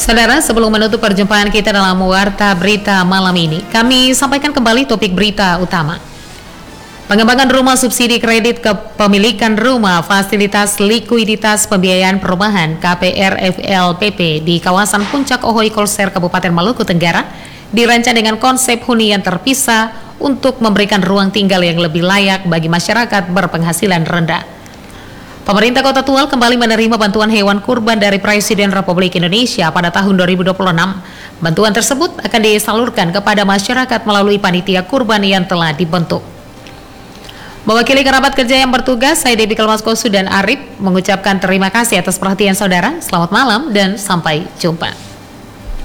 Saudara, sebelum menutup perjumpaan kita dalam Warta Berita malam ini, kami sampaikan kembali topik berita utama. Pengembangan rumah subsidi kredit kepemilikan rumah fasilitas likuiditas pembiayaan perumahan KPRFLPP di kawasan Puncak Ohoy Kolser Kabupaten Maluku Tenggara dirancang dengan konsep hunian terpisah untuk memberikan ruang tinggal yang lebih layak bagi masyarakat berpenghasilan rendah. Pemerintah Kota Tual kembali menerima bantuan hewan kurban dari Presiden Republik Indonesia pada tahun 2026. Bantuan tersebut akan disalurkan kepada masyarakat melalui panitia kurban yang telah dibentuk. Mewakili kerabat kerja yang bertugas, saya Debbie Kelmaskosu dan Arif mengucapkan terima kasih atas perhatian saudara. Selamat malam dan sampai jumpa.